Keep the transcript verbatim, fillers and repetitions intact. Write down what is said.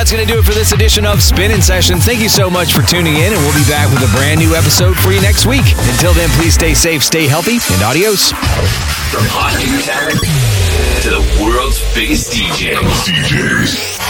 that's going to do it for this edition of Spinning Session. Thank you so much for tuning in, and we'll be back with a brand new episode for you next week. Until then, please stay safe, stay healthy, and adios. From hot new talent to the world's biggest D Js. D Js.